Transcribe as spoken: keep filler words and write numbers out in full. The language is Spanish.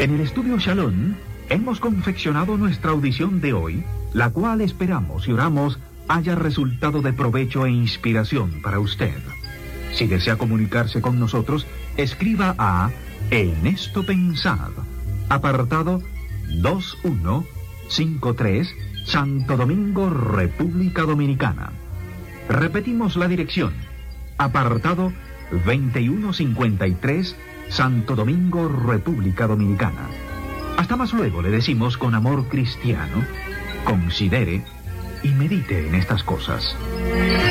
En el estudio Shalom hemos confeccionado nuestra audición de hoy, la cual esperamos y oramos haya resultado de provecho e inspiración para usted. Si desea comunicarse con nosotros, escriba a En Esto Pensad, apartado dos uno cinco tres, Santo Domingo, República Dominicana. Repetimos la dirección, apartado veintiuno cincuenta y tres, Santo Domingo, República Dominicana. Hasta más luego, le decimos con amor cristiano, considere y medite en estas cosas.